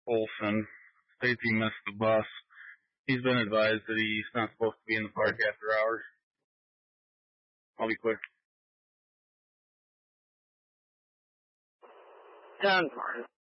Olson states he missed the bus. He's been advised that he's not supposed to be in the park after hours. I'll be quick. 10 for